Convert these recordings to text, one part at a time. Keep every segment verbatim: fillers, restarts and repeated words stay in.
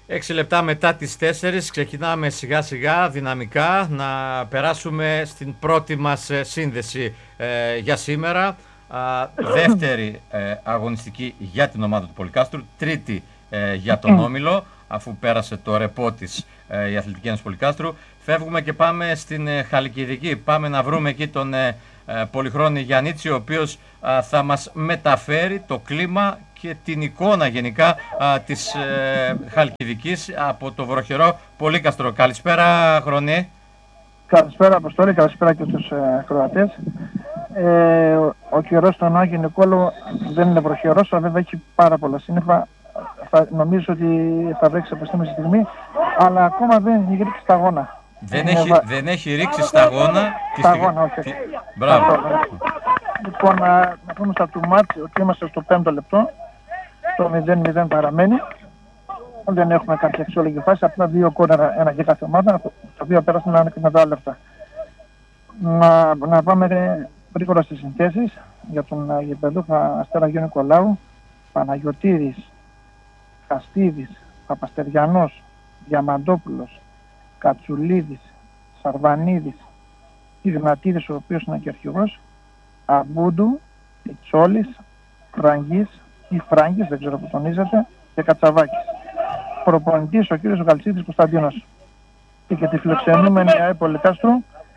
Έξι λεπτά μετά τις τέσσερις ξεκινάμε σιγά σιγά δυναμικά να περάσουμε στην πρώτη μας σύνδεση ε, για σήμερα. Α, δεύτερη ε, αγωνιστική για την ομάδα του Πολυκάστρου, τρίτη ε, για τον Όμιλο, αφού πέρασε το ρεπό της ε, η Αθλητική Ένωση Πολυκάστρου. Φεύγουμε και πάμε στην ε, Χαλκιδική, πάμε να βρούμε εκεί τον ε, ε, Πολυχρόνη Γιαννίτση, ο οποίος ε, θα μας μεταφέρει το κλίμα και την εικόνα γενικά α, της ε, Χαλκιδικής από το βροχερό Πολύκαστρο. Καλησπέρα Χρονή. Καλησπέρα Αποστόλη, καλησπέρα και στους ε, Κροατές. Ε, ο, ο καιρός στον Άγιο Νικόλαο δεν είναι βροχερός, αλλά βέβαια έχει πάρα πολλά σύννεφα. Θα, νομίζω ότι θα βρέξει από στιγμή στη στιγμή, αλλά ακόμα δεν έχει ρίξει σταγόνα. Δεν, έχει, βα... δεν έχει ρίξει σταγόνα. Σταγόνα, όχι. Τη... Μπράβο. Λοιπόν, να, να πούμε στα του μάτς ότι είμαστε στο πέμπτο λεπτό. Το μηδέν μηδέν παραμένει. Δεν έχουμε κάποια αξιόλογη φάση. Απλά δύο κόρνερα, ένα για κάθε ομάδα. Τα οποία πέρασαν ένα και μετά λεπτά. Να, να πάμε γρήγορα στις συνθέσεις για τον γηπεδούχα Αστέρα Αγίου Νικολάου. Παναγιωτήρης, Χαστίδης, Παπαστεριανός, Διαμαντόπουλος, Κατσουλίδης, Σαρβανίδης, Ιγνατίδης, ο οποίος είναι και αρχηγός, Αμπούντου, Ιτσόλης, Φραγκής ή Φράγκης, δεν ξέρω που τονίζεται, και Κατσαβάκης. Προπονητής ο κύριος Γαλτσίδης Κωνσταντίνος. Και για τη φιλοξενούμενη ΑΕ Πολυκάστρου,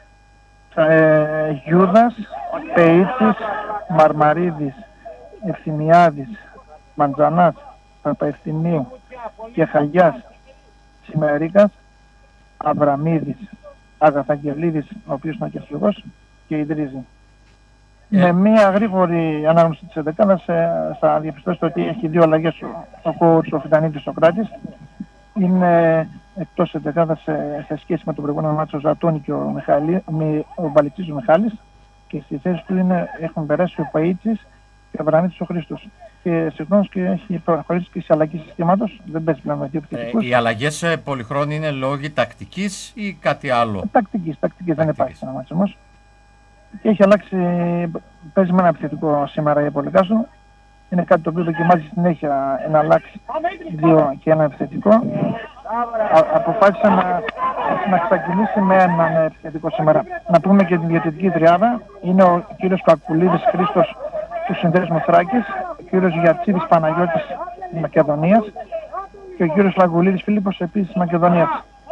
ε, Γιούδας, Πεΐτσης, Μαρμαρίδης, Ευθυμιάδης, Μαντζανάς, Παπαευθυμίου και Χαγιάς, Σημερίκας, Αβραμίδης, Αγαθαγγελίδης, ο οποίος είναι και αρχηγός, και Ιδρύζη. Yeah. Με μια γρήγορη ανάγνωση της εντεκάδας θα διαπιστώσετε ότι έχει δύο αλλαγές ο κόουτς ο Φιτανίδης ο Κράτης. Είναι εκτός εντεκάδας σε, σε σχέση με τον προηγούμενο μάτσο ο Ζατώνη και ο, Μιχαλή, ο Μπαλιτσής ο Μιχάλης, και στη θέση του είναι, έχουν περάσει ο Παΐτσης και ο Αβραμίδης ο Χρήστος. Και συγχρόνως και έχει προχωρήσει και σε αλλαγή συστήματος. Δεν παίζει πλέον με δύο επιθετικούς. Ε, οι αλλαγές ε, Πολυχρόνη είναι λόγοι τακτικής ή κάτι άλλο? Τακτικής, τακτικής, δεν υπάρχει ένα μάτσο όμως. Και έχει αλλάξει, παίζει με ένα επιθετικό σήμερα η Πολυκάστρου. Είναι κάτι το οποίο δοκιμάζει συνέχεια να αλλάξει δύο και ένα επιθετικό. Α, αποφάσισε να, να ξεκινήσει με έναν επιθετικό σήμερα. Να πούμε και την διαιτητική τριάδα. Είναι ο κύριος Κακουλίδης Χρήστος του Συνδέσμου Θράκης, ο κύριος Γιατσίδης Παναγιώτης Μακεδονίας και ο κύριος Λαγκουλίδης Φίλιππος επίσης Μακεδονίας.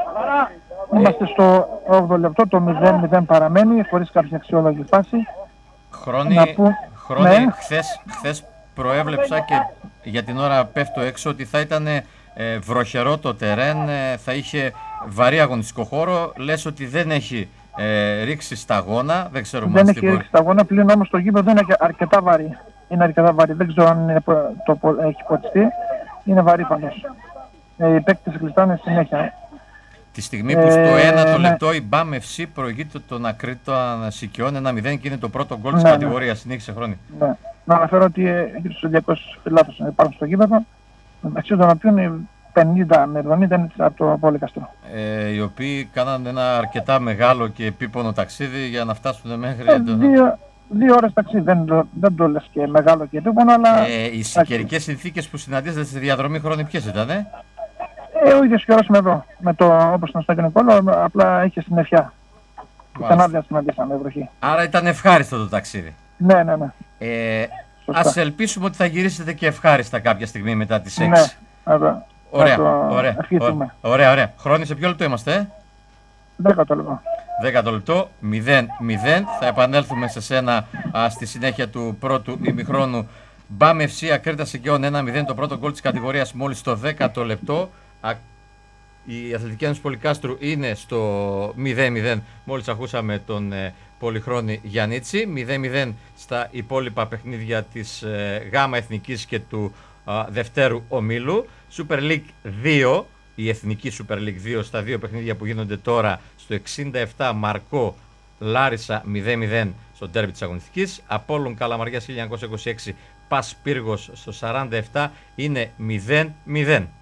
Είμαστε στο όγδοο λεπτό, το μηδέν μηδέν παραμένει, χωρίς κάποια αξιόλογη φάση. Χρόνη, που... Χρόνη ναι. χθες, χθες προέβλεψα και για την ώρα πέφτω έξω ότι θα ήταν ε, βροχερό το τερέν, ε, θα είχε βαρύ αγωνιστικό χώρο. Λες ότι δεν έχει ε, ρίξει σταγόνα, δεν ξέρουμε. Δεν έχει ρίξει σταγόνα, πλην όμως το γήπεδο είναι αρκετά βαρύ. Είναι αρκετά βαρύ, δεν ξέρω αν είναι, το, το έχει ποτιστεί. Είναι βαρύ πάντως. Ε, οι παίκτες κλειστάνε συνέχεια. Τη στιγμή που στο ε, ένα το ναι. λεπτό η Μπαμ εφ σι προηγείται τον Ακρίτο Ανασικιών ένα μηδέν και είναι το πρώτο γκολ της ναι, κατηγορίας. Ναι. Συνέχισε Χρόνη. Ναι. Να αναφέρω ότι γύρω στους διακόσιους φιλάθλους υπάρχουν στο γήπεδο, μεταξύ των οποίων πενήντα με εβδομήντα είναι από το Πολυκαστρό. Ε, οι οποίοι κάνανε ένα αρκετά μεγάλο και επίπονο ταξίδι για να φτάσουν μέχρι... Ε, δύο, δύο ώρες ταξίδι, δεν, δεν το λες και μεγάλο και επίπονο, αλλά... Ε, οι καιρικές συνθήκες που συναντήσατε στη διαδρομή Χρόνη ποιες ήτανε? Ε, ο ίδιος καιρός με εδώ, με το, όπως ήταν στο Άγιο Νικόλαο, απλά είχε συννεφιά. Ήταν άδεια συναντήσαμε, βροχή. Άρα ήταν ευχάριστο το ταξίδι. Ναι, ναι, ναι. Ε, ας ελπίσουμε ότι θα γυρίσετε και ευχάριστα κάποια στιγμή μετά τις έξι. Ναι, βέβαια. Ωραία, ωραία, ωραία, ωραία, ωραία. Χρόνη, σε ποιο λεπτό είμαστε? Ε? Δέκατο λεπτό. Δέκατο λεπτό, μηδέν μηδέν. Θα επανέλθουμε σε σένα α, στη συνέχεια του πρώτου ημιχρόνου. Μπαμ εφ σι Ακρίτας Οικειών ένα μηδέν, το πρώτο γκολ της κατηγορίας μόλις στο δέκατο λεπτό. Η Αθλητική Ένωση Πολυκάστρου είναι στο μηδέν μηδέν, μόλις ακούσαμε τον ε, Πολυχρόνη Γιαννίτση. μηδέν μηδέν στα υπόλοιπα παιχνίδια της ε, Γάμα Εθνικής και του ε, Δευτέρου Ομίλου. Super League δύο, η Εθνική Super League δύο στα δύο παιχνίδια που γίνονται τώρα στο εξήντα επτά Μαρκό Λάρισα μηδέν μηδέν στο ντέρμπι της αγωνιστικής. Απόλλων Καλαμαριά χίλια εννιακόσια είκοσι έξι Πας Πύργος στο σαράντα επτά είναι μηδέν μηδέν.